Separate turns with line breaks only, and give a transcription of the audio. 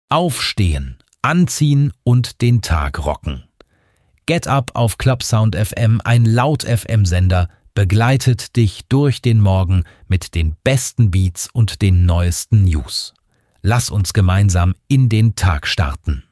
Aufstehen, anziehen und den Tag rocken. Get Up auf Clubsound FM, ein Laut-FM-Sender, begleitet dich durch den Morgen mit den besten Beats und den neuesten News. Lass uns gemeinsam in den Tag starten.